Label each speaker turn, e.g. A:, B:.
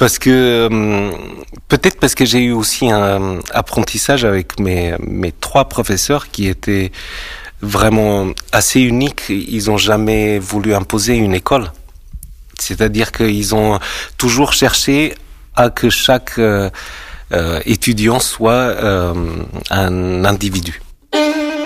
A: Parce que peut-être parce que j'ai eu aussi un apprentissage avec mes trois professeurs qui étaient vraiment assez uniques. Ils ont jamais voulu imposer une école. C'est-à-dire qu'ils ont toujours cherché à que chaque étudiant soit un individu.